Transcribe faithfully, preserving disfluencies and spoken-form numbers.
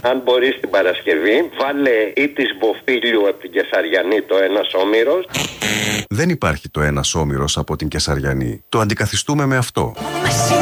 Αν μπορεί την Παρασκευή, βάλε ή τη Βοφίλιου από την Κεσαριανή το ένας όμηρος. Δεν υπάρχει το ένας όμηρος από την Κεσαριανή. Το αντικαθιστούμε με αυτό.